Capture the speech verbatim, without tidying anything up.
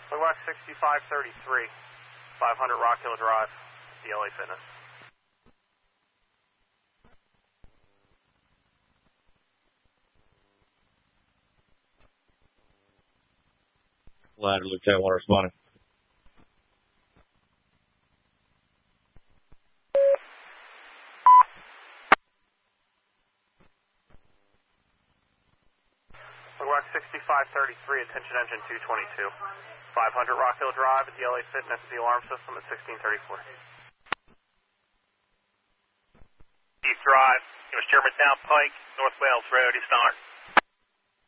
Wax sixty-five thirty-three, five hundred Rock Hill Drive, the L A Fitness. Ladder, Lieutenant one responding. Wax sixty-five thirty-three, attention engine two twenty-two, five hundred Rock Hill Drive at the L A Fitness, the alarm system at sixteen thirty-four. East Drive, it was Germantown Pike, North Wales Road, East Arn.